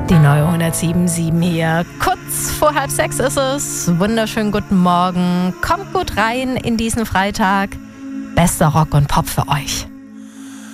Die neue 107.7 hier. Kurz vor 5:30 ist es. Wunderschönen guten Morgen. Kommt gut rein in diesen Freitag. Bester Rock und Pop für euch.